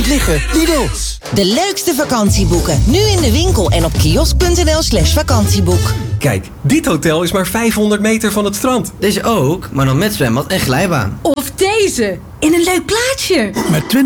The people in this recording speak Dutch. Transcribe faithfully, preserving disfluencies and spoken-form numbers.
niet liggen. Lidl. De leukste vakantieboeken. Nu in de winkel en op kiosk.nl slash vakantieboek. Kijk, dit hotel is maar vijfhonderd meter van het strand. Deze ook, maar dan met zwembad en glijbaan. Of deze, in een leuk plaatsje. Met twintig